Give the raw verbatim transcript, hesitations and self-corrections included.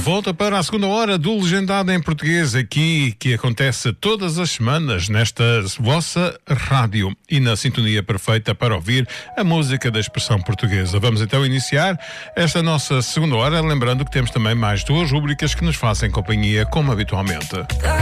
volta para a segunda hora do Legendado em Português, aqui que acontece todas as semanas nesta vossa rádio e na sintonia perfeita para ouvir a música da expressão portuguesa. Vamos então iniciar esta nossa segunda hora, lembrando que temos também mais duas rúbricas que nos fazem companhia, como habitualmente.